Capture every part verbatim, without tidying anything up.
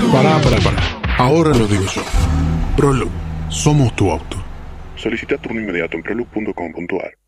Pará, pará, pará. Ahora lo digo yo. Proloog. Somos tu auto. Solicita turno inmediato en proloog punto com punto a r.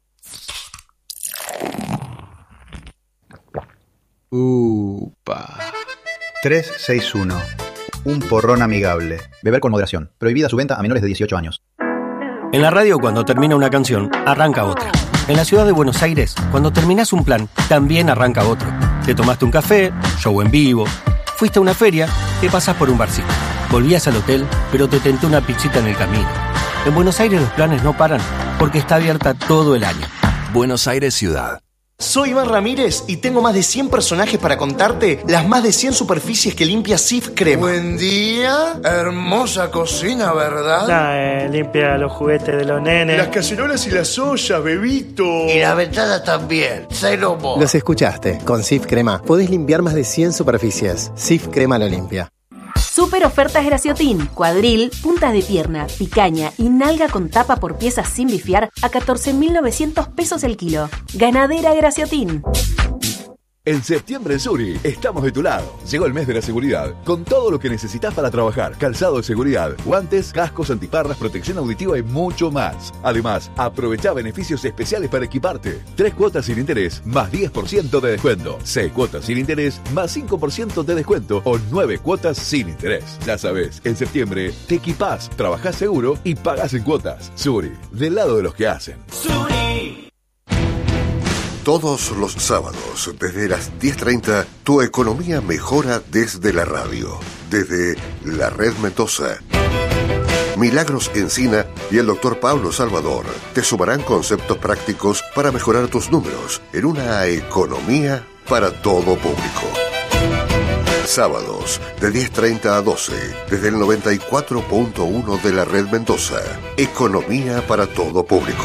Upa. trescientos sesenta y uno. Un porrón amigable. Beber con moderación. Prohibida su venta a menores de dieciocho años. En la radio, cuando termina una canción, arranca otra. En la ciudad de Buenos Aires, cuando terminás un plan, también arranca otro. Te tomaste un café, show en vivo. Fuiste a una feria, te pasás por un barcito. Volvías al hotel, pero te tenté una pizzita en el camino. En Buenos Aires los planes no paran, porque está abierta todo el año. Buenos Aires Ciudad. Soy Iván Ramírez y tengo más de cien personajes para contarte las más de cien superficies que limpia Cif Crema. Buen día, hermosa cocina, ¿verdad? Nah, eh, limpia los juguetes de los nenes. Las cacerolas y las ollas, bebito. Y la ventana también, cero vos. Los escuchaste, con Cif Crema podés limpiar más de cien superficies. Cif Crema lo limpia. Super ofertas Graciotin, cuadril, puntas de pierna, picaña y nalga con tapa por piezas sin bifiar a catorce mil novecientos pesos el kilo. Ganadera Graciotin. En septiembre en Suri estamos de tu lado. Llegó el mes de la seguridad, con todo lo que necesitas para trabajar. Calzado de seguridad, guantes, cascos, antiparras, protección auditiva y mucho más. Además, aprovecha beneficios especiales para equiparte. Tres cuotas sin interés, más diez por ciento de descuento. Seis cuotas sin interés, más cinco por ciento de descuento. O nueve cuotas sin interés. Ya sabes, en septiembre te equipás, trabajás seguro y pagás en cuotas. Suri, del lado de los que hacen. Suri. Todos los sábados, desde las diez treinta, tu economía mejora desde la radio, desde la Red Mendoza. Milagros Encina y el doctor Pablo Salvador te sumarán conceptos prácticos para mejorar tus números en una economía para todo público. Sábados, de diez treinta a doce, desde el noventa y cuatro punto uno de la Red Mendoza. Economía para todo público.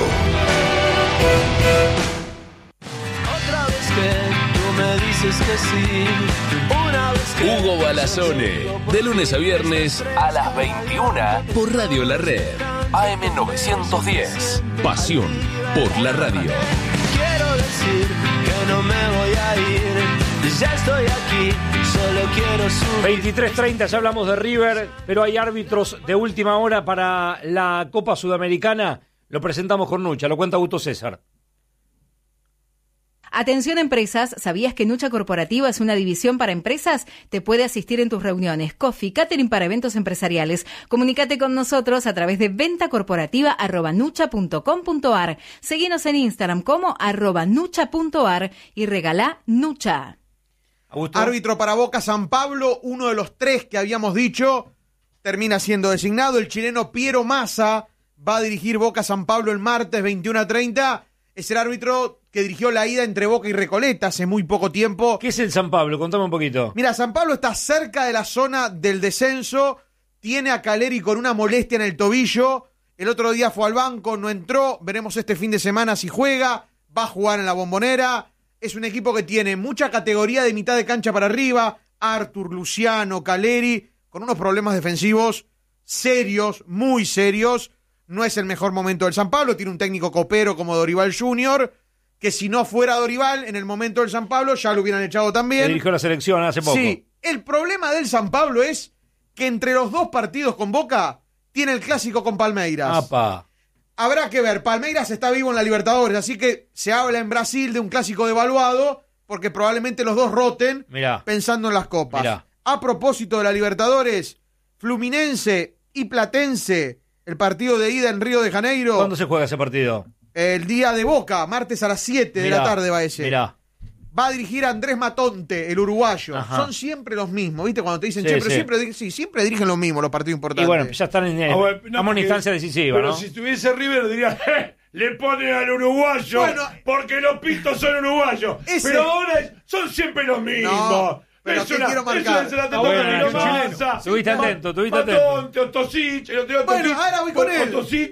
Que sí, una vez que Hugo Balazone, de lunes a viernes a las veintiuna por Radio La Red, A M novecientos diez. Pasión por la radio. Quiero decir que no me voy a ir, ya estoy aquí, solo quiero subir. veintitrés treinta, ya hablamos de River, pero hay árbitros de última hora para la Copa Sudamericana. Lo presentamos con Nucha, lo cuenta Augusto César. Atención empresas, ¿sabías que Nucha Corporativa es una división para empresas? Te puede asistir en tus reuniones. Coffee, catering para eventos empresariales. Comunícate con nosotros a través de ventacorporativa arroba nucha punto com punto a r. Seguinos en Instagram como arroba nucha punto a r y regalá Nucha. ¿Augusto? Árbitro para Boca San Pablo, uno de los tres que habíamos dicho, termina siendo designado. El chileno Piero Massa va a dirigir Boca San Pablo el martes veintiuno a treinta. Es el árbitro que dirigió la ida entre Boca y Recoleta hace muy poco tiempo. ¿Qué es el San Pablo? Contame un poquito. Mira, San Pablo está cerca de la zona del descenso, tiene a Caleri con una molestia en el tobillo, el otro día fue al banco, no entró, veremos este fin de semana si juega, va a jugar en la Bombonera. Es un equipo que tiene mucha categoría de mitad de cancha para arriba, Artur, Luciano, Caleri, con unos problemas defensivos serios, muy serios. No es el mejor momento del San Pablo, tiene un técnico copero como Dorival junior, que si no fuera Dorival en el momento del San Pablo ya lo hubieran echado también. Dirigió la selección hace poco. Sí, el problema del San Pablo es que entre los dos partidos con Boca tiene el clásico con Palmeiras. Apa. Habrá que ver, Palmeiras está vivo en la Libertadores, así que se habla en Brasil de un clásico devaluado, porque probablemente los dos roten Mirá. pensando en las copas. Mirá. A propósito de la Libertadores, Fluminense y Platense, el partido de ida en Río de Janeiro. ¿Cuándo se juega ese partido? El día de Boca, martes a las siete de la tarde va ese. Mirá. Va a dirigir a Andrés Matonte, el uruguayo. Ajá. Son siempre los mismos, ¿viste? Cuando te dicen Sí, siempre, sí. siempre, sí, siempre dirigen los mismos los partidos importantes. Y bueno, ya están en, Ah, bueno, no, en una porque- instancia decisiva, pero ¿no? si estuviese River diría, "Eh, le ponen al uruguayo Bueno, porque los pistos son uruguayos. ese- Pero ahora es- son siempre los mismos. No, pero es te una, quiero es marcar. una- se la te Ah, toca bueno, Nilo Nacho, Massa. Tuviste atento, tuviste Matonte, Ostosic, el otro día Bueno, Ostosic, ahora voy con él. Ostosic,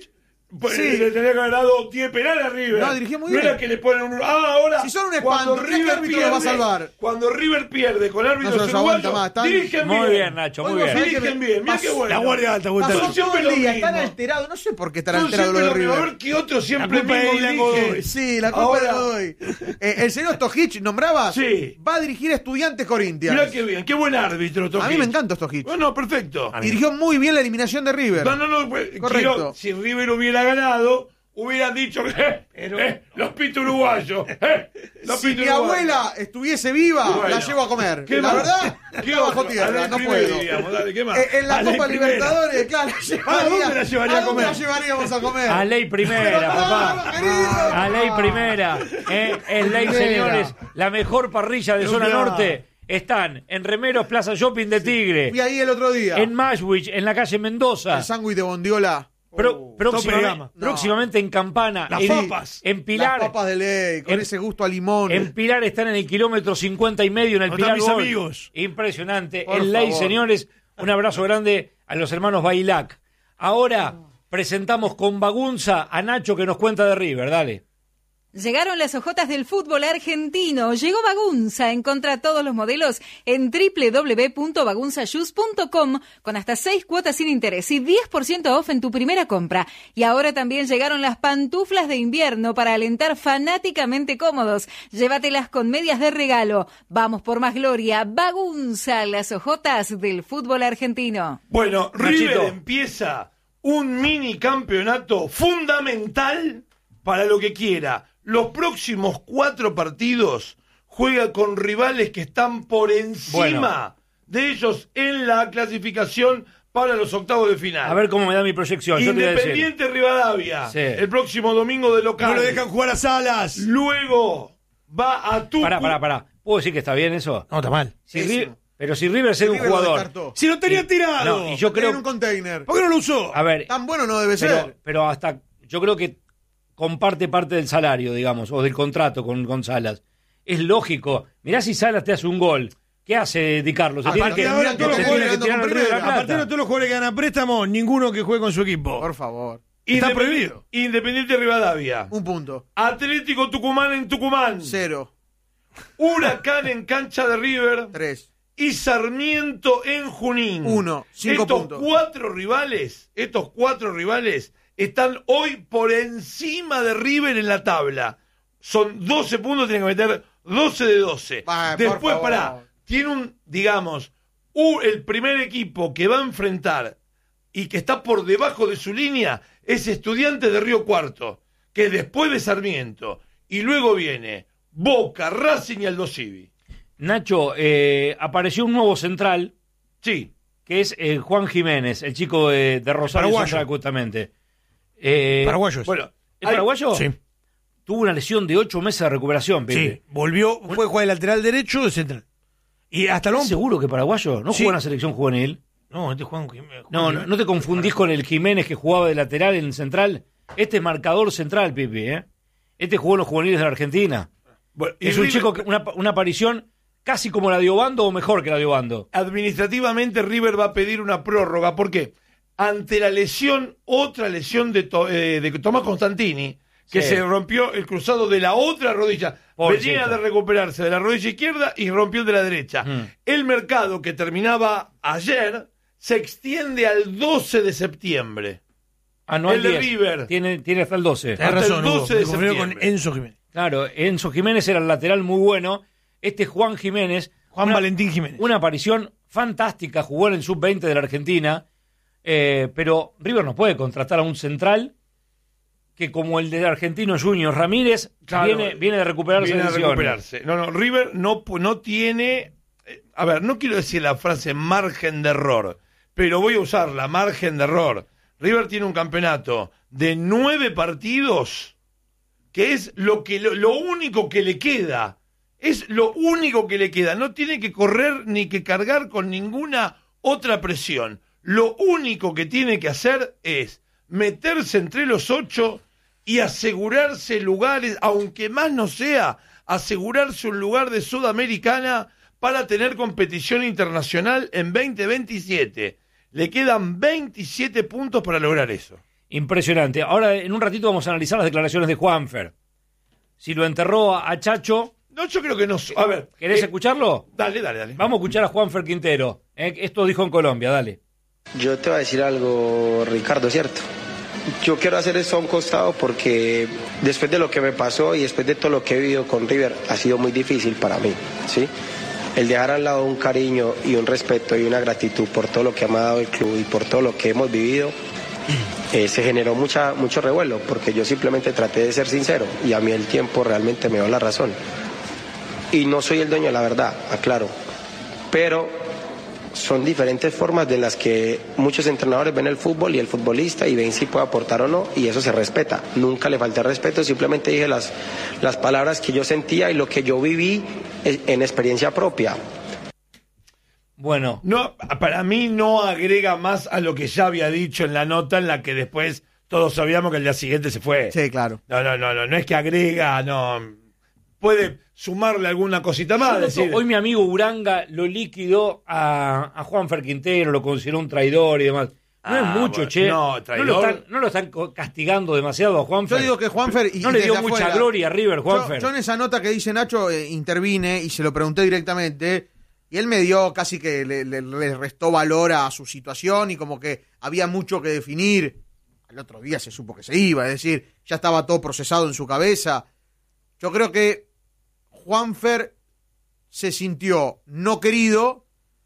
Pues, Sí. le tenía que haber dado diez penales a River. No, dirigió muy no bien. era que le ponen un. Ah, ahora. Si son un cuando espanto, mirá qué River árbitro lo va a salvar. Cuando River pierde con No árbitros se los aguanta uruguayos, más, están- dirigen bien. Muy bien, Nacho, muy Hoy vos bien. sabés que Dirigen me- bien, mira pasó- qué bueno. La guardia alta, gusta. Pasó Siempre todo el lo día, mismo. están alterados. No sé por qué están Son alterados los siempre de lo mismo. A River. ver qué otro siempre La culpa mismo de Dylan dirige. Godoy. Sí, la culpa Ahora- de Godoy. Eh, el señor Stojic, ¿nombrabas? Sí. Va a dirigir a Estudiantes Corinthians. Mirá qué bien, qué buen árbitro. A mí me encanta Stojic. Bueno, perfecto. Dirigió muy bien la eliminación de River. No, no, no. Pues, Correcto. quiero- si River hubiera ganado, hubieran dicho que eh, eh, los pito uruguayos. Eh, los Si pito mi uruguayos. abuela estuviese viva, Bueno. la llevo a comer. ¿Qué La más? verdad, ¿Qué está bajo otro? tierra, A la no primera, puedo. digamos, dale, ¿qué más? Eh, en la A la Copa primera. Libertadores, claro, la llevaría. dónde la llevaría a ¿A dónde comer? la llevaríamos a comer? A ley primera, Pero, papá. no, querido. A ley primera. Eh, es ley, Primera. señores. La mejor parrilla de No, zona claro. norte. Están en Remeros Plaza Shopping de Tigre. Fui ahí el otro día. En Mashwich, en la calle Mendoza. El sándwich de Bondiola. Pro- próximamente, gama. próximamente en Campana. Las en, papas. En Pilar. Las papas de ley, con en- ese gusto a limón. En Pilar están en el kilómetro cincuenta y medio en el ¿Dónde Pilar están mis Gol. amigos? Impresionante. Por En ley, favor. señores, un abrazo grande a los hermanos Bailac. Ahora presentamos con Bagunza a Nacho que nos cuenta de River. Dale. Llegaron las ojotas del fútbol argentino. Llegó Bagunza. Encontra todos los modelos en doble u doble u doble u punto bagunza shoes punto com con hasta seis cuotas sin interés y diez por ciento off en tu primera compra. Y ahora también llegaron las pantuflas de invierno para alentar fanáticamente cómodos. Llévatelas con medias de regalo. Vamos por más gloria. Bagunza, las ojotas del fútbol argentino. Bueno, River Nachito. empieza un mini campeonato fundamental para lo que quiera. Los próximos cuatro partidos juega con rivales que están por encima Bueno. de ellos en la clasificación para los octavos de final. A ver cómo me da mi proyección. Yo te voy a decir. Independiente Rivadavia, Sí. el próximo domingo de local. No lo dejan jugar a Salas. Luego va a Tucumán. Pará, pará, pará. ¿Puedo decir que está bien eso? No, está mal. Si Pésimo. Ri- pero si River es un River lo jugador. descartó. Si lo tenía tirado. No, y yo Creo... creo. un container. ¿Por qué no lo usó? A ver, Tan bueno no debe pero, ser. pero hasta. Yo creo que comparte parte del salario, digamos, o del contrato con, con Salas. Es lógico. Mirá si Salas te hace un gol. ¿Qué hace Di Carlos? Se Ah, tiene aparte que, de ahora se todos los tiene jugadores que que tirar andan al con Río de la primera. A partir de Plata. todos los jugadores que ganan préstamo, ninguno que juegue con su equipo. Por favor. Está Independ- prohibido. Independiente Rivadavia. Un punto. Atlético Tucumán en Tucumán. Cero. Huracán en cancha de River. Tres. Y Sarmiento en Junín. Uno. Cinco estos puntos. cuatro rivales, estos cuatro rivales están hoy por encima de River en la tabla. Son doce puntos, tienen que meter doce de doce. Ay, por Después, favor. pará, tiene un, digamos, un- el primer equipo que va a enfrentar y que está por debajo de su línea es Estudiantes de Río Cuarto, que después de Sarmiento. Y luego viene Boca, Racing y Aldo Civi. Nacho, eh, apareció un nuevo central. Sí. Que es eh, Juan Jiménez, el chico de, de Rosario Paraguayo. Central, justamente. Eh, Paraguayos. Bueno, ¿es hay- paraguayo? Sí. Tuvo una lesión de ocho meses de recuperación, Pepe. Sí. Volvió, fue jugar de lateral derecho de central. Y hasta lo. ¿Estás seguro que paraguayo? ¿No Sí. jugó en la selección juvenil? No, este Juan Jiménez. No, no, no te confundís con el Jiménez que jugaba de lateral en central. Este es marcador central, Pipi, ¿eh? Este jugó en los juveniles de la Argentina. Bueno, y Es un River- chico, que una, una aparición casi como la de Obando o mejor que la de Obando. Administrativamente River va a pedir una prórroga. ¿Por qué? Ante la lesión, otra lesión de, To- eh, de Tomás Constantini, que Sí. se rompió el cruzado de la otra rodilla. Pobrecito. Venía de recuperarse de la rodilla izquierda y rompió el de la derecha. Mm. El mercado que terminaba ayer se extiende al doce de septiembre. Ah, no, el al de diez. River. Tiene, tiene hasta el doce. Tenés hasta el razón, Hugo, doce de me confundió con septiembre. Enzo Jiménez. Claro, Enzo Jiménez era el lateral muy bueno. Este Juan Jiménez. Juan una- Valentín Jiménez. Una aparición fantástica, jugó en el sub veinte de la Argentina, eh, pero River no puede contratar a un central que como el del argentino Junior Ramírez Claro, viene, viene de recuperarse. Viene a lesiones. recuperarse. No, no, River no, pu- no tiene. eh, A ver, no quiero decir la frase margen de error, pero voy a usarla, margen de error. River tiene un campeonato de nueve partidos, que es lo, que, lo, lo único que le queda. Es lo único que le queda. No tiene que correr ni que cargar con ninguna otra presión. Lo único que tiene que hacer es meterse entre los ocho y asegurarse lugares, aunque más no sea, asegurarse un lugar de Sudamericana para tener competición internacional en veinte veintisiete. Le quedan veintisiete puntos para lograr eso. Impresionante. Ahora, en un ratito vamos a analizar las declaraciones de Juanfer. Si lo enterró a, a Chacho... No, yo creo que no... A ver... ¿Querés eh, escucharlo? Dale, dale, dale. Vamos a escuchar a Juanfer Quintero. Eh, esto dijo en Colombia, dale. Yo te voy a decir algo, Ricardo, ¿cierto? Yo quiero hacer esto a un costado porque después de lo que me pasó y después de todo lo que he vivido con River, ha sido muy difícil para mí, ¿sí? El dejar al lado un cariño y un respeto y una gratitud por todo lo que me ha dado el club y por todo lo que hemos vivido, eh, se generó mucha, mucho revuelo, porque yo simplemente traté de ser sincero y a mí el tiempo realmente me dio la razón. Y no soy el dueño de la verdad, aclaro, pero son diferentes formas de las que muchos entrenadores ven el fútbol y el futbolista y ven si puede aportar o no, y eso se respeta. Nunca le falté respeto, simplemente dije las, las palabras que yo sentía y lo que yo viví en experiencia propia. Bueno. No, para mí no agrega más a lo que ya había dicho en la nota, en la que después todos sabíamos que el día siguiente se fue. Sí, claro. No, no, no, no, no es que agrega, no... Puede sumarle alguna cosita más. Noto, decir. Hoy mi amigo Uranga lo liquidó a, a Juanfer Quintero, lo consideró un traidor y demás. No ah, es mucho, bueno, che. No, traidor. No lo, están, no lo están castigando demasiado a Juanfer. Yo digo que Juanfer... Y, no y le dio desde mucha afuera, gloria a River, Juanfer. Yo, yo en esa nota que dice Nacho eh, intervine y se lo pregunté directamente y él me dio casi que le, le, le restó valor a su situación y como que había mucho que definir. Al otro día se supo que se iba, es decir, ya estaba todo procesado en su cabeza. Yo creo que Juanfer se sintió no querido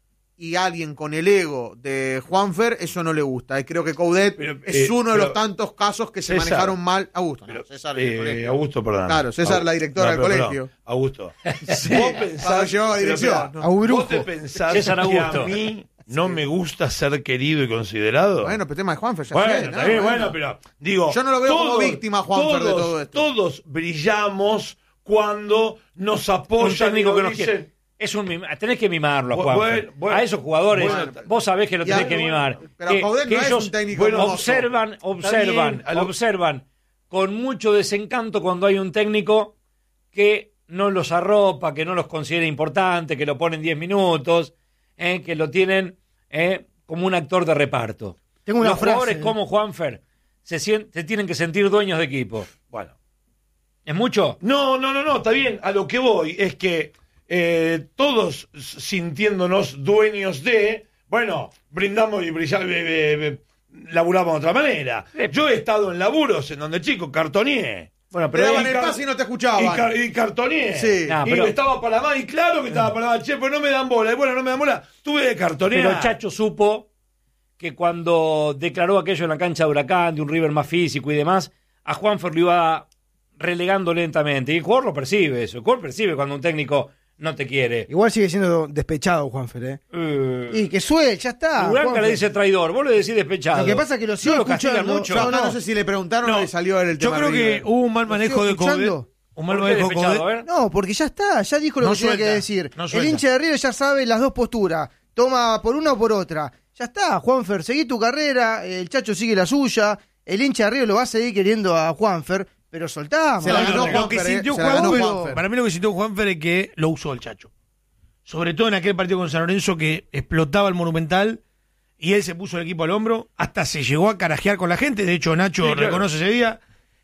y alguien con el ego de Juanfer eso no le gusta. Y creo que Coudet pero, es eh, uno de los tantos casos que se César, manejaron mal. Augusto, pero, no, César eh, Augusto, perdón. Claro, César, Augusto, la directora no, del pero, colegio. Perdón, Augusto. Sí, vos pensás, llegó a dirección. Pero, no, ¿Vos te pensás César que Augusto. a mí no sí. me gusta ser querido y considerado? Bueno, pero tema de Juanfer ya Bueno, sé, está ¿no? bien, bueno, bueno, pero digo... Yo no lo veo todos, como víctima Juanfer todos, de todo esto. Todos brillamos cuando nos apoyan. Un técnico que nos quiere. Es un mim... Tenés que mimarlo, Juan. Bueno, bueno, a esos jugadores, bueno, vos sabés que lo tenés que mimar. Pero que, Coudet que no ellos es un técnico bueno, hermoso. observan, observan, lo... observan con mucho desencanto cuando hay un técnico que no los arropa, que no los considera importante, que lo ponen diez minutos, eh, que lo tienen eh, como un actor de reparto. Tengo una los frase, jugadores eh. como Juanfer se, sien... se tienen que sentir dueños de equipo. Bueno. ¿Es mucho? No, no, no, no, está bien. A lo que voy es que eh, todos sintiéndonos dueños de, bueno, brindamos y brillamos, eh, eh, laburamos de otra manera. Yo he estado en laburos en donde, chicos, cartoneé. Bueno, pero daban el pase y no te escuchaban. Y, car y cartoneé. Sí. Nah, y pero... estaba para más, y claro que estaba para más. Che, pues no me dan bola. Y bueno, no me dan bola. Tuve de cartonear. Pero Chacho supo que cuando declaró aquello en la cancha de Huracán, de un River más físico y demás, a Juanfer lo iba relegando lentamente. Y el jugador lo percibe eso. El jugador percibe cuando un técnico no te quiere. Igual sigue siendo despechado, Juanfer, ¿eh? Uh, y que suelte, ya está. Uranca le dice traidor, vos le decís despechado. Lo que pasa es que lo sigue no lo escuchando. mucho. No, no, no sé si le preguntaron no, o le salió el tema. Yo creo que hubo un mal manejo de Coudet. Un mal manejo de Coudet. No, porque ya está, ya dijo lo no que suelta, tenía que decir. No el hincha de River ya sabe las dos posturas. Toma por una o por otra. Ya está, Juanfer, seguí tu carrera, el Chacho sigue la suya, el hincha de River lo va a seguir queriendo a Juanfer, pero soltamos. Se la ganó Juanfer, lo que eh, sintió se la ganó Juanfer, Juanfer. Para mí lo que sintió Juanfer es que lo usó el Chacho. Sobre todo en aquel partido con San Lorenzo que explotaba el Monumental y él se puso el equipo al hombro, hasta se llegó a carajear con la gente. De hecho, Nacho sí, claro. reconoce ese día.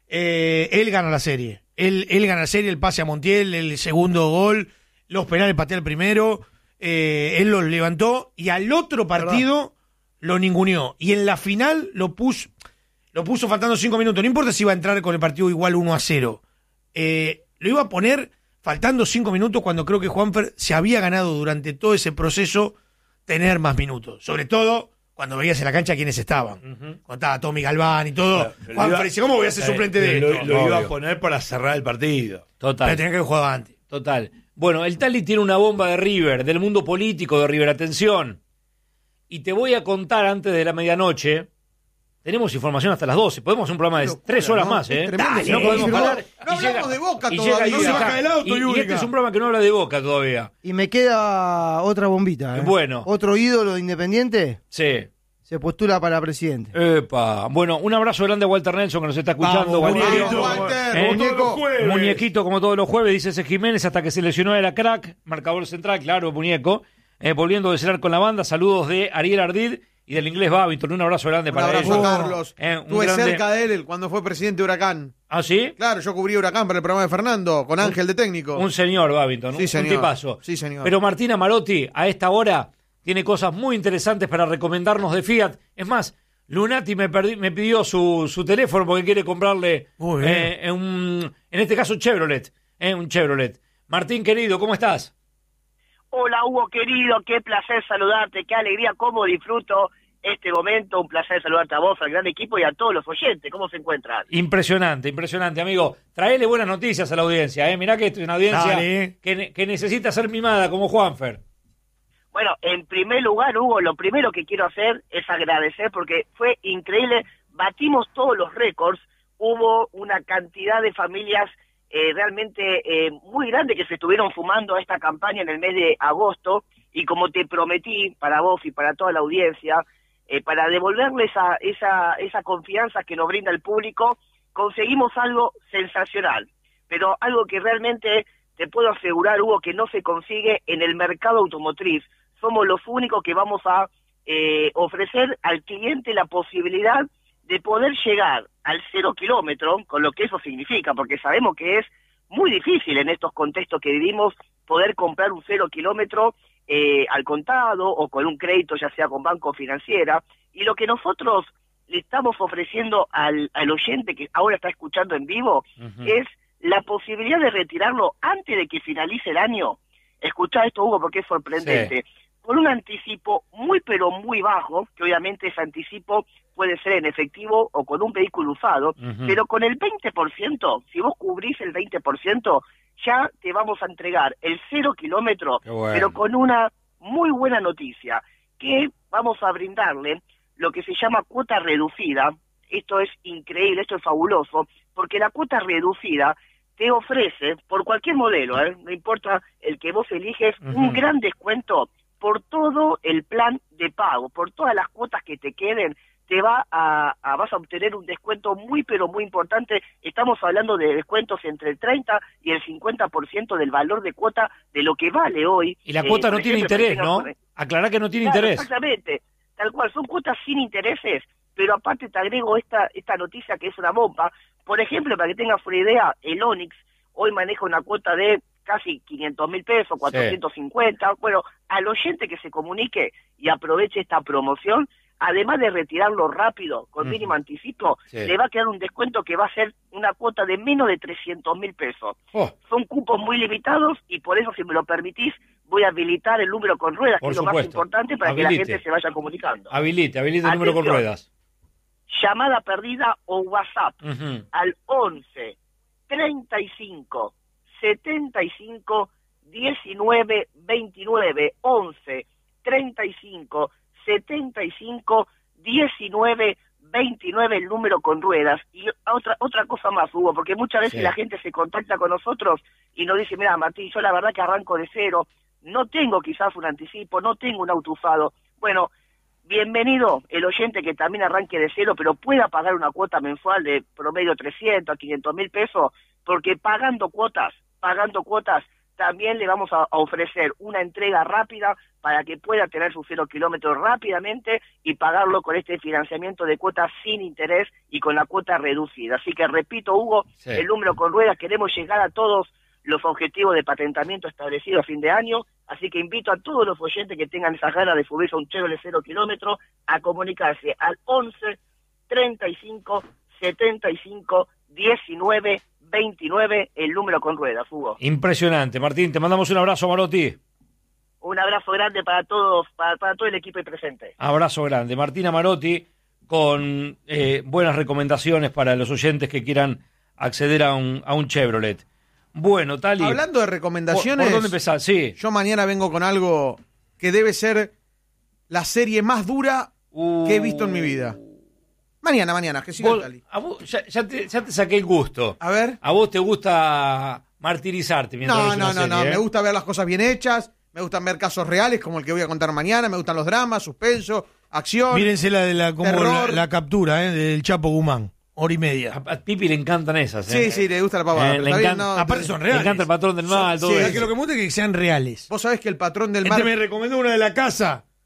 Eh, él gana la serie. Él, él gana la serie, el pase a Montiel, el segundo gol, los penales patea el primero. Eh, él los levantó y al otro partido ¿verdad? Lo ninguneó. Y en la final lo puso, lo puso faltando cinco minutos. No importa si iba a entrar con el partido igual uno a cero. Eh, lo iba a poner faltando cinco minutos cuando creo que Juanfer se había ganado durante todo ese proceso tener más minutos. Sobre todo cuando veías en la cancha quiénes estaban. Uh-huh. Cuando estaba Tommy Galván y todo. Pero, Juanfer dice, ¿cómo voy a ser eh, suplente de lo, esto? Lo, lo iba a poner para cerrar el partido. Total. Pero tenía que haber jugado antes. Total. Bueno, el Tali tiene una bomba de River, del mundo político de River. Atención. Y te voy a contar antes de la medianoche. Tenemos información hasta las doce. Podemos hacer un programa de Pero, tres horas no, más, ¿eh? Dale, no podemos no, parar. No hablamos llega, de Boca todavía. No se baja del auto, y, y este es un programa que no habla de Boca todavía. Y me queda otra bombita, ¿eh? Bueno. Otro ídolo de Independiente. Sí. Se postula para presidente. Epa. Bueno, un abrazo grande a Walter Nelson que nos está escuchando. Vamos, Walter. Walter, ¿Eh? muñeco. Muñequito como todos los jueves, dice ese Jiménez, hasta que se lesionó era crack. Marcador central, claro, muñeco. Eh, volviendo a cenar con la banda, saludos de Ariel Ardid y del inglés Babington. Un abrazo grande Un para abrazo ellos. a Carlos. Eh, un Estuve grande- cerca de él cuando fue presidente de Huracán. ¿Ah, sí? Claro, yo cubrí Huracán para el programa de Fernando, con Ángel de técnico. Un señor Babington, Sí, un, señor. un tipazo. Sí, señor. Pero Martina Marotti, a esta hora, tiene cosas muy interesantes para recomendarnos de Fiat. Es más, Lunati me, perdí- me pidió su, su teléfono porque quiere comprarle, Muy bien. eh, un, en este caso, Chevrolet. eh, un Chevrolet. Martín, querido, ¿cómo estás? Hola Hugo querido, qué placer saludarte, qué alegría, cómo disfruto este momento, un placer saludarte a vos, al gran equipo y a todos los oyentes, ¿cómo se encuentran? Impresionante, impresionante, amigo. Traele buenas noticias a la audiencia, ¿eh? Mirá que esto es una audiencia Dale. que, ne- que necesita ser mimada, como Juanfer. Bueno, en primer lugar, Hugo, lo primero que quiero hacer es agradecer porque fue increíble, batimos todos los récords, hubo una cantidad de familias eh, realmente eh, muy grande que se estuvieron fumando a esta campaña en el mes de agosto y como te prometí para vos y para toda la audiencia, eh, para devolverle esa, esa, esa confianza que nos brinda el público, conseguimos algo sensacional, pero algo que realmente te puedo asegurar, Hugo, que no se consigue en el mercado automotriz. Somos los únicos que vamos a eh, ofrecer al cliente la posibilidad de poder llegar al cero kilómetro, con lo que eso significa, porque sabemos que es muy difícil en estos contextos que vivimos poder comprar un cero kilómetro eh, al contado o con un crédito, ya sea con banco financiera, y lo que nosotros le estamos ofreciendo al, al oyente que ahora está escuchando en vivo Ujú. es la posibilidad de retirarlo antes de que finalice el año. Escuchá esto, Hugo, porque es sorprendente. Sí. Por un anticipo muy pero muy bajo, que obviamente ese anticipo puede ser en efectivo o con un vehículo usado, Ujú. pero con el veinte por ciento, si vos cubrís el veinte por ciento, ya te vamos a entregar el cero kilómetro, Qué bueno. pero con una muy buena noticia, que vamos a brindarle lo que se llama cuota reducida. Esto es increíble, esto es fabuloso, porque la cuota reducida te ofrece, por cualquier modelo, ¿eh? no importa el que vos eliges, Ujú. un gran descuento por todo el plan de pago, por todas las cuotas que te queden, te va a, a vas a obtener un descuento muy pero muy importante. Estamos hablando de descuentos entre el treinta y el cincuenta por ciento del valor de cuota de lo que vale hoy. Y la Eh, cuota no por tiene ejemplo, interés, que ¿no? tengas- Aclará que no tiene Claro, interés. Exactamente, tal cual, son cuotas sin intereses, pero aparte te agrego esta, esta noticia que es una bomba. Por ejemplo, para que tengas una idea, el Onix hoy maneja una cuota de casi quinientos mil pesos, cuatrocientos cincuenta. Bueno, al oyente que se comunique y aproveche esta promoción, además de retirarlo rápido, con Ujú. mínimo anticipo, Sí. le va a quedar un descuento que va a ser una cuota de menos de trescientos mil pesos. Oh. Son cupos muy limitados y por eso, si me lo permitís, voy a habilitar el número con ruedas, Por que es lo más supuesto. importante para que la Habilite. gente se vaya comunicando. Habilite, habilite el número con Atención. ruedas. Llamada perdida o WhatsApp Ujú. al once, treinta y cinco, setenta y cinco, diecinueve, veintinueve, once, treinta y cinco, setenta y cinco, diecinueve, veintinueve, el número con ruedas. Y otra otra cosa más, Hugo, porque muchas veces Sí. la gente se contacta con nosotros y nos dice, mira, Martín, yo la verdad que arranco de cero, no tengo quizás un anticipo, no tengo un auto usado. Bueno, bienvenido el oyente que también arranque de cero, pero pueda pagar una cuota mensual de promedio trescientos a quinientos mil pesos, porque pagando cuotas, pagando cuotas, también le vamos a, a ofrecer una entrega rápida para que pueda tener sus cero kilómetros rápidamente y pagarlo con este financiamiento de cuotas sin interés y con la cuota reducida. Así que repito, Hugo, Sí. el número con ruedas, queremos llegar a todos los objetivos de patentamiento establecidos a fin de año, así que invito a todos los oyentes que tengan esas ganas de subirse a un Chevrolet cero kilómetro a comunicarse al once, treinta y cinco, setenta y cinco, diecinueve, veintinueve, el número con ruedas, Hugo. Impresionante. Martín, te mandamos un abrazo, Marotti. Un abrazo grande para todos, para, para todo el equipo ahí presente. Abrazo grande. Martina Marotti con eh, buenas recomendaciones para los oyentes que quieran acceder a un, a un Chevrolet. Bueno, Tali. Hablando de recomendaciones, ¿Por, por dónde empezar? Sí. yo mañana vengo con algo que debe ser la serie más dura Uh. que he visto en mi vida. Mañana, mañana, que siga Vos- Tali. a vos ya, ya te, ya te saqué el gusto. A ver. A vos te gusta martirizarte mientras No, ves no, una no, serie, no. ¿eh? Me gusta ver las cosas bien hechas. Me gustan ver casos reales como el que voy a contar mañana. Me gustan los dramas, suspenso, acción. Mírense la de la, como la, terror. la captura, ¿eh? Del Chapo Guzmán. Hora y media. A, a Pipi le encantan esas, Sí, ¿eh? sí, le gusta la pavada. Eh, pero le está bien, encanta- no, Aparte te- son Le reales. encanta el patrón del mal, todo sí, Es eso. que lo que me gusta es que sean reales. Vos sabés que el patrón del Este mar... me recomendó una de la casa.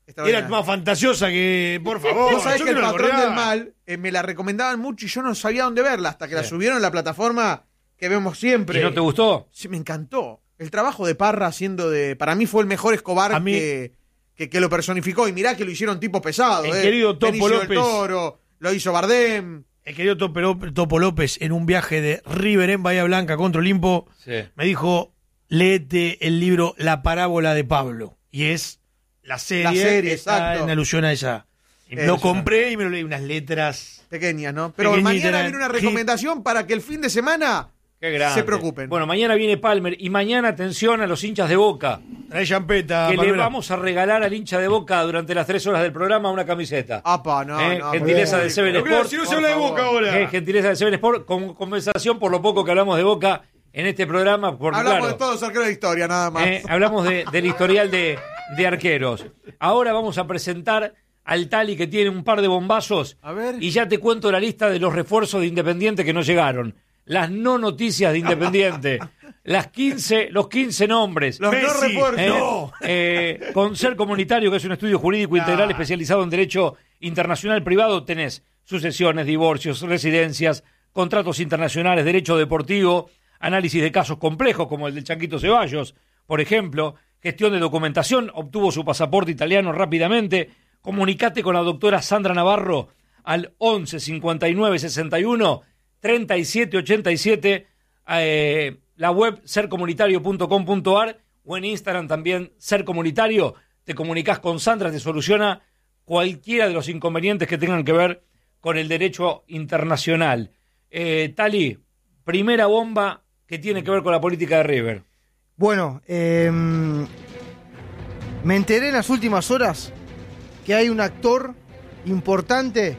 Era más fantasiosa que, por favor. Vos sabés yo que el no la patrón correaba. del mal eh, me la recomendaban mucho y yo no sabía dónde verla hasta que Sí. la subieron en la plataforma que vemos siempre. ¿Y no te gustó? Sí, me encantó. El trabajo de Parra haciendo de... Para mí fue el mejor Escobar A mí- que, que, que lo personificó. Y mirá que lo hicieron tipo pesado. El eh. querido Topo Benicio del López. Toro, lo hizo Bardem. El querido Topo López- Topo López, en un viaje de River en Bahía Blanca contra Olimpo, Sí. me dijo, léete el libro La parábola de Pablo. Y es la serie, La serie, está exacto. en alusión a esa. Y Eh, lo eso compré y me lo leí unas letras. Pequeñas, ¿no? Pero Pequeñitas, mañana viene una ¿qué? recomendación para que el fin de semana Qué grande. se preocupen. Bueno, mañana viene Palmer y mañana atención a los hinchas de Boca. Trae champeta, Que le Palmera. vamos a regalar al hincha de Boca durante las tres horas del programa una camiseta. Apa, no, Eh, no. gentileza pero- de Seven Pero claro, Sport. si no se por habla de favor. Boca ahora. Eh, gentileza de Seven Sport con compensación por lo poco que hablamos de Boca en este programa. Porque, Hablamos claro, de todos los arqueros de historia, nada más. eh, hablamos de- del historial de, de arqueros. Ahora vamos a presentar al Tali que tiene un par de bombazos. A ver. Y ya te cuento la lista de los refuerzos de Independiente que no llegaron. Las no noticias de Independiente. Las quince, los quince nombres. Los no Messi, refuerzos. Eh, no. eh, con Ser Comunitario, que es un estudio jurídico integral especializado en derecho internacional privado, tenés sucesiones, divorcios, residencias, contratos internacionales, derecho deportivo, análisis de casos complejos como el del Chanquito Ceballos, por ejemplo, gestión de documentación, obtuvo su pasaporte italiano rápidamente. Comunicate con la doctora Sandra Navarro al once cincuenta y nueve sesenta y uno treinta y siete ochenta y siete, eh, la web ser comunitario punto com punto a r o en Instagram también Ser Comunitario. Te comunicas con Sandra, te soluciona cualquiera de los inconvenientes que tengan que ver con el derecho internacional. Eh, Tali, primera bomba que tiene que ver con la política de River. Bueno, eh, me enteré en las últimas horas que hay un actor importante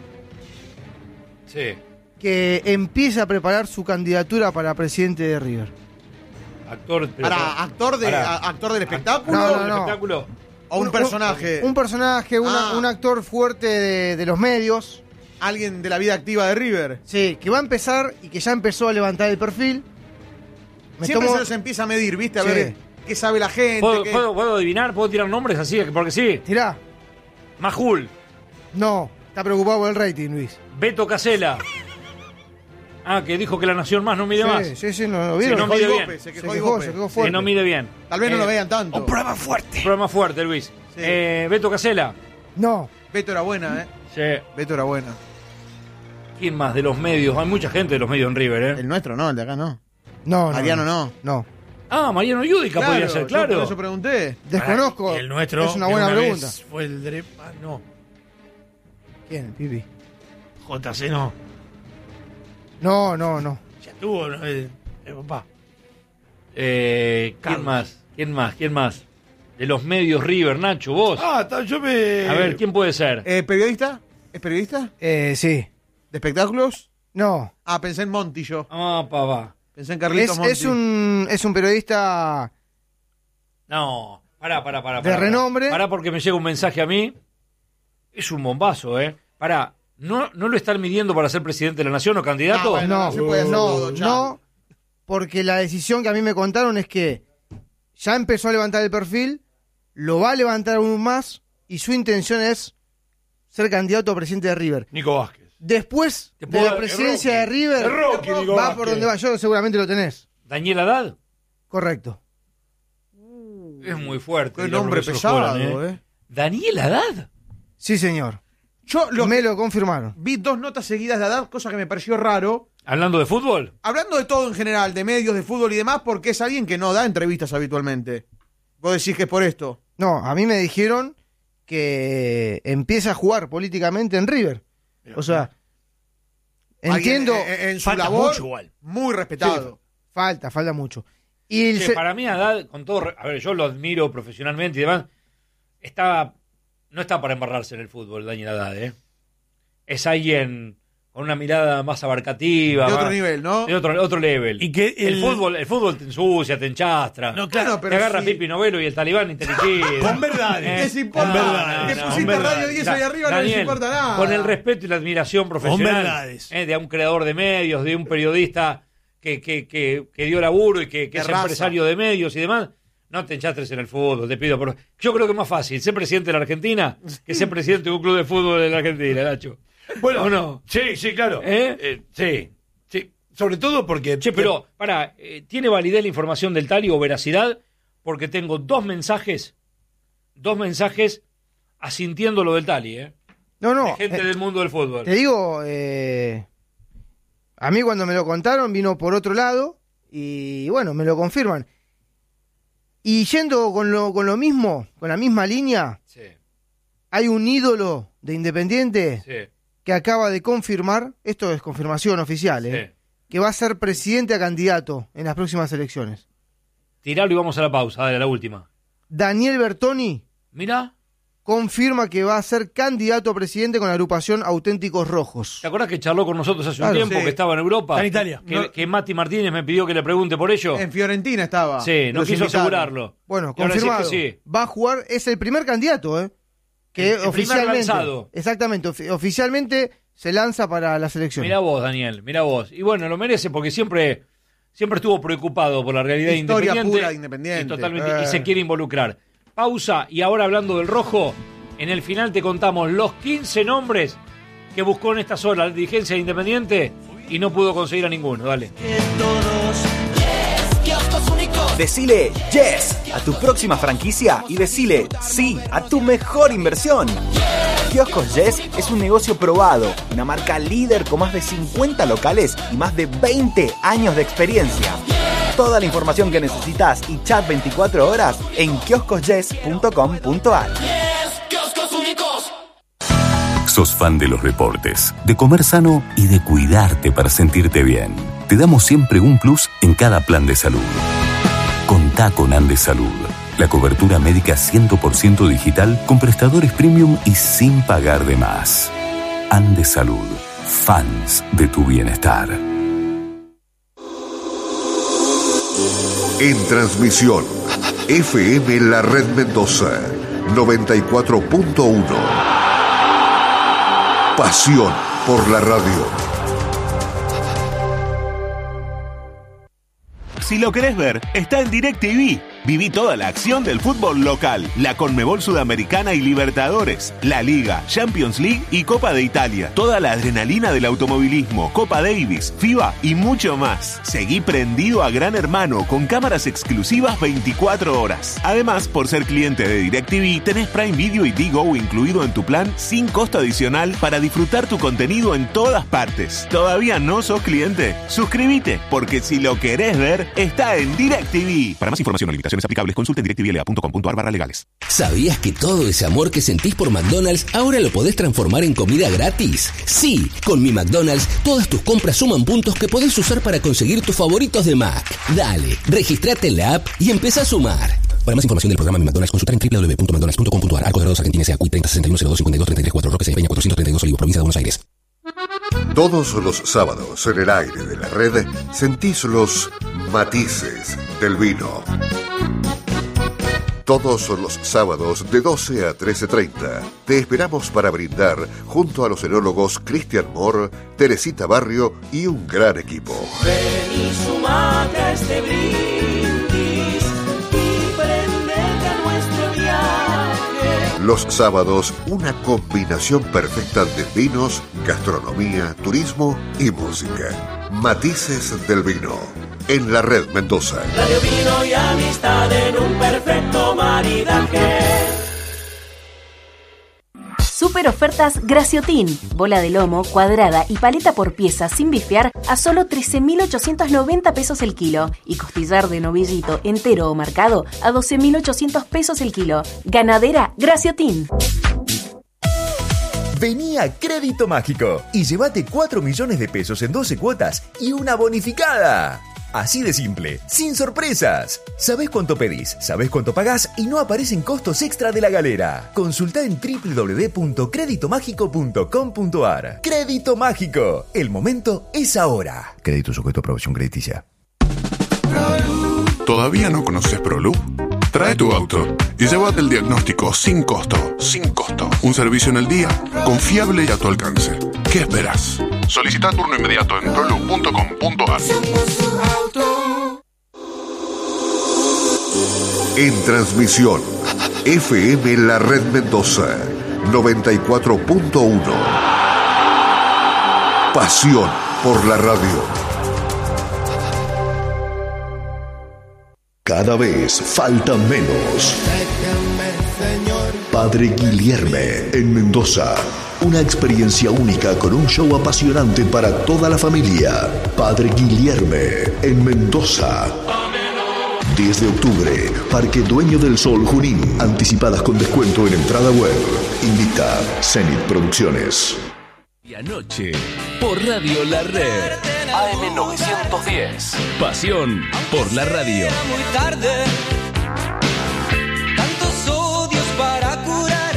Sí. que empieza a preparar su candidatura para presidente de River. Actor, pero- Para actor, de, Pará. a- actor del espectáculo No, no, ¿El no. espectáculo? o un, personaje. Un personaje, una- Ah. un actor fuerte de, de los medios. Alguien de la vida activa de River. Sí, que va a empezar y que ya empezó a levantar el perfil. Me Siempre tomo- se los empieza a medir, ¿viste? A Sí. ver qué sabe la gente. ¿Puedo, qué- puedo- puedo adivinar? ¿Puedo tirar nombres así? Porque sí. Tirá. Majul, No, está preocupado por el rating, Luis. Beto Casella. Ah, que dijo que la Nación Más no mide sí, más. sí, sí, no, lo Sí, vieron. no quejó mide Igope, bien. se se quejó quejó, Igope. se quejó Sí, fuerte. no mide bien. Tal vez no Eh, lo vean tanto. Un programa fuerte. Programa fuerte, Luis. Sí. Eh, Beto Casella. No, Beto era buena, ¿eh? Sí. Beto era buena. ¿Quién más de los medios? Hay mucha gente de los medios en River, ¿eh? El nuestro no, el de acá no. no, no. Mariano no. No. Ah, Mariano Yudica podría ser, yo claro. por eso pregunté. Desconozco. Y el nuestro. Es una que buena vez pregunta. Fue el Dre... Ah, no. ¿Quién? Pipi. J C no. No, no, no. Ya estuvo ¿no? el, el papá. Eh, ¿Quién Carlos. más? ¿Quién más? ¿Quién más? De los medios River, Nacho, vos. Ah, está- yo me. A ver, ¿quién puede ser? Eh, ¿Periodista? ¿Es periodista? Eh, sí. ¿De espectáculos? No. Ah, pensé en Monty yo. Ah, papá. Pensé en Carlitos Es, Monti. es un es un periodista No, pará, pará, pará. de pará, renombre. Pará porque me llega un mensaje a mí. Es un bombazo, ¿eh? Pará, ¿no, no lo están midiendo para ser presidente de la nación o candidato? Ah, bueno, No, no se puede hacer no, todo, chao. no, porque la decisión que a mí me contaron es que ya empezó a levantar el perfil, lo va a levantar aún más y su intención es ser candidato a presidente de River. Nico Vázquez. Después Te de puedo- la presidencia de River, Es Rocky, Nico va Vázquez. por donde va. Yo seguramente lo tenés. ¿Daniel Haddad? Correcto. Es muy fuerte. Qué los nombre profesores pesado, Colan, ¿eh? ¿Daniel Haddad? Sí, señor. Yo lo Me lo confirmaron. vi dos notas seguidas de Haddad, cosa que me pareció raro. ¿Hablando de fútbol? Hablando de todo en general, de medios, de fútbol y demás, porque es alguien que no da entrevistas habitualmente. Vos decís que es por esto. No, a mí me dijeron que empieza a jugar políticamente en River. O sea, entiendo. Alguien, eh, en su Falta labor, mucho igual. muy respetado. Falta, falta mucho. Y el Che, se- para mí Haddad, con todo... re- A ver, yo lo admiro profesionalmente y demás. Está... No está para embarrarse en el fútbol, Daniel Haddad, ¿eh? Es alguien con una mirada más abarcativa. De otro más- nivel, ¿no? De otro, otro level. Y que el... el- fútbol, el fútbol te ensucia, te enchastra. No, claro, Bueno, pero te agarra sí. Pipi Novelo y el talibán y te liquida. Con verdades. ¿Qué se importa? Con verdades. Que No, pusiste con Radio verdades. diez ahí arriba, no les Daniel, importa nada. Con el respeto y la admiración profesional verdades. eh, de un creador de medios, de un periodista que, que, que, que dio laburo y que, que Qué es raza. empresario de medios y demás, no te enchastres en el fútbol, te pido. Por... Yo creo que es más fácil ser presidente de la Argentina que ser presidente de un club de fútbol de la Argentina, Nacho. Bueno, ¿o no? Sí, sí, claro. ¿Eh? Eh, sí, sí. Sobre todo porque... Che, pero, pará, eh, ¿tiene validez la información del Tali o veracidad? Porque tengo dos mensajes, dos mensajes asintiendo lo del Tali, ¿eh? No, no. De gente eh, del mundo del fútbol. Te digo, eh, a mí cuando me lo contaron vino por otro lado y bueno, me lo confirman. Y yendo con lo, con lo mismo, con la misma línea, sí. Hay un ídolo de Independiente sí. que acaba de confirmar, esto es confirmación oficial, ¿eh? Sí. Que va a ser presidente a candidato en las próximas elecciones. Tiralo y vamos a la pausa, dale, la última. Daniel Bertoni. Mira. Confirma que va a ser candidato a presidente con la agrupación Auténticos Rojos. ¿Te acuerdas que charló con nosotros hace claro, un tiempo, sí. que estaba en Europa? Está en Italia. Que, no. que Mati Martínez me pidió que le pregunte por ello. En Fiorentina estaba. Sí, no Los quiso invitaron. asegurarlo. Bueno, y ahora confirmado. decís que sí. Va a jugar, es el primer candidato, ¿eh? Que el, el oficialmente. primer lanzado. Exactamente, of- oficialmente se lanza para las elecciones. Mirá vos, Daniel, mirá vos. Y bueno, lo merece porque siempre, siempre estuvo preocupado por la realidad Historia independiente. pura de Independiente. Y, totalmente, Eh. y se quiere involucrar. Pausa, y ahora hablando del rojo, en el final te contamos los quince nombres que buscó en esta sola la dirigencia de Independiente y no pudo conseguir a ninguno. Dale. Decile yes a tu próxima franquicia y decile sí a tu mejor inversión. Kioscos Yes es un negocio probado, una marca líder con más de cincuenta locales y más de veinte años de experiencia. Toda la información que necesitas y chat veinticuatro horas en kioscos yes punto com punto a r. Sos fan de los deportes, de comer sano y de cuidarte para sentirte bien. Te damos siempre un plus en cada plan de salud. Contá con Andes Salud, la cobertura médica cien por ciento digital con prestadores premium y sin pagar de más. Andes Salud, fans de tu bienestar. En transmisión, F M La Red Mendoza, noventa y cuatro punto uno. Pasión por la radio. Si lo querés ver, está en DirecTV. Viví toda la acción del fútbol local, la Conmebol Sudamericana y Libertadores, la Liga, Champions League y Copa de Italia. Toda la adrenalina del automovilismo, Copa Davis, FIBA y mucho más. Seguí prendido a Gran Hermano con cámaras exclusivas veinticuatro horas. Además, por ser cliente de DirecTV, tenés Prime Video y Digo incluido en tu plan sin costo adicional para disfrutar tu contenido en todas partes. ¿Todavía no sos cliente? Suscríbete, porque si lo querés ver, está en DirecTV. Para más información o limitaciones aplicables, consulte directvla punto com punto a r barra legales. ¿Sabías que todo ese amor que sentís por McDonald's ahora lo podés transformar en comida gratis? Sí, con Mi McDonald's, todas tus compras suman puntos que podés usar para conseguir tus favoritos de Mac. Dale, registrate en la app y empezá a sumar. Para más información del programa Mi McDonald's, consulta en w w w punto mcdonalds punto com punto a r. Arcos Dorados Argentina S A. treinta sesenta y uno cero dos cincuenta y dos treinta y tres cuatro. Roque Peña cuatrocientos treinta y dos Olivos, provincia de Buenos Aires. Todos los sábados en el aire de la red sentís los matices del vino. Todos los sábados de doce a trece treinta te esperamos para brindar junto a los enólogos Cristian Moore, Teresita Barrio y un gran equipo. Ven y sumate a este brindis y prendete a nuestro viaje. Los sábados, una combinación perfecta de vinos, gastronomía, turismo y música. Matices del vino. En la Red Mendoza. Radio, vino y amistad en un perfecto maridaje. Super ofertas Graciotin. Bola de lomo, cuadrada y paleta por pieza sin bifear a solo trece mil ochocientos noventa pesos el kilo. Y costillar de novillito entero o marcado a doce mil ochocientos pesos el kilo. Ganadera Graciotin. Vení a Crédito Mágico y llévate cuatro millones de pesos en doce cuotas y una bonificada. Así de simple, sin sorpresas. Sabés cuánto pedís, sabés cuánto pagás y no aparecen costos extra de la galera. Consultá en w w w punto crédito mágico punto com punto a r. Crédito Mágico. El momento es ahora. Crédito sujeto a aprobación crediticia. ¿Todavía no conoces ProLoop? Trae tu auto y llévate el diagnóstico sin costo. Sin costo. Un servicio en el día, confiable y a tu alcance. ¿Qué esperas? Solicita turno inmediato en proloop punto com punto a r. En transmisión, F M La Red Mendoza, noventa y cuatro punto uno. Pasión por la radio. Cada vez falta menos. Padre Guilherme en Mendoza. Una experiencia única con un show apasionante para toda la familia. Padre Guilherme en Mendoza. diez de octubre, Parque Dueño del Sol Junín. Anticipadas con descuento en entrada web. Invita Zenit Producciones. Y anoche, por Radio La Red, A M novecientos diez. Pasión por la radio. Muy tarde, tantos odios para curar,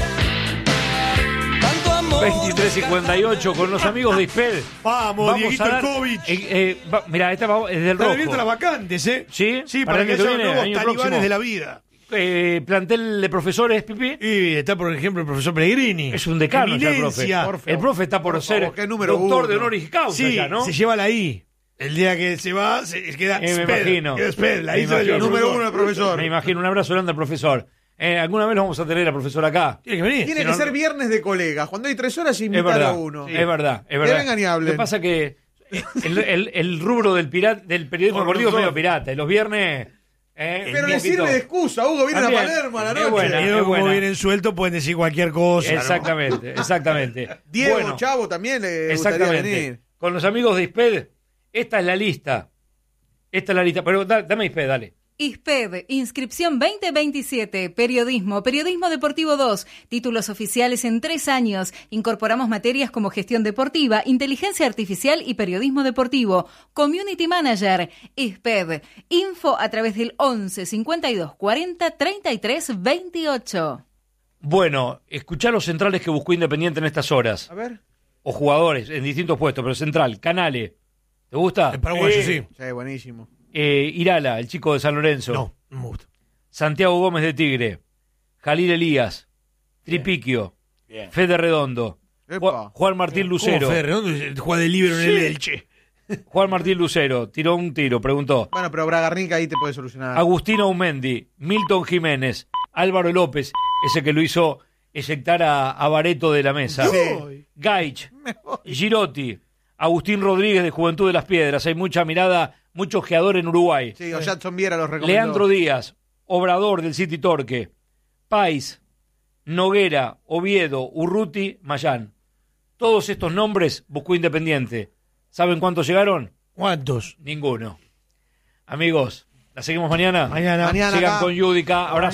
tanto amor. veintitrés cincuenta y ocho con los amigos de Isped. Vamos, Dieguito a dar- Elkovic. Eh, eh, va- mira, esta va- es del Están rojo. abiertas las vacantes, ¿eh? Sí, Sí, para, que el haya viene, nuevos año talibanes próximo. de la vida. Eh, plantel de profesores, Pipi. Y está, por ejemplo, el profesor Pellegrini. Es un decano ya el profe. Eminencia. Por favor. El profe está por, Por ser favor, qué número doctor uno. de honoris causa Sí, ya, ¿no? se lleva la I. El día que se va, se queda Eh, me Sped, imagino. queda Sped, la Me I se la lleva imagino. el Número profesor. uno del profesor. Me imagino, un abrazo grande al profesor. Eh, alguna vez lo vamos a tener al profesor acá. Tiene que venir. Tiene Si que no- ser viernes de colegas. Cuando hay tres horas, Es invitar verdad, a uno. es verdad, es Que verdad. vengan y hablen. Lo que pasa que el, el- el rubro del pirat, del periodismo Por deportivo es los medio dos. pirata. Y los viernes. eh, Pero un le poquito- sirve de excusa. Hugo, viene a También. Palermo a la Es noche. buena, Y es como buena. vienen sueltos, pueden decir cualquier cosa. ¿no? Exactamente, exactamente. Diego, Bueno, Chavo también le gustaría exactamente. venir. Con los amigos de Isped, esta es la lista. Esta es la lista. Pero da- dame Isped, dale. Isped, inscripción veinte veintisiete, periodismo, periodismo deportivo dos, títulos oficiales en tres años. Incorporamos materias como gestión deportiva, inteligencia artificial y periodismo deportivo. Community Manager, Isped, info a través del once cincuenta y dos cuarenta treinta y tres veintiocho. Bueno, escuchá los centrales que buscó Independiente en estas horas. A ver. O jugadores en distintos puestos, pero central. Canale. ¿Te gusta? El paraguayo, Eh, sí. Sí, buenísimo. eh, Irala, el chico de San Lorenzo. No, no me gusta. Santiago Gómez de Tigre. Jalil Elías. Tripiquio. Fede Redondo. Ju- Epa. Juan Martín Lucero. ¿Cómo Fede Redondo juega de libero en Sí. el Elche? Juan Martín Lucero. Tiró un tiro, preguntó. Bueno, pero Bragarnica ahí te puede solucionar. Agustino Aumendi. Milton Jiménez. Álvaro López, ese que lo hizo eyectar a, a Bareto de la mesa. Sí. Gaich. Girotti. Agustín Rodríguez de Juventud de las Piedras. Hay mucha mirada, mucho ojeador en Uruguay. Sí, o Jackson Viera los recomendó. Leandro Díaz, Obrador del City Torque, Pais, Noguera, Oviedo, Urruti, Mayán. Todos estos nombres buscó Independiente. ¿Saben cuántos llegaron? ¿Cuántos? Ninguno. Amigos, ¿la seguimos mañana? Mañana. Mañana Sigan acá. con Yudica. Abrazo.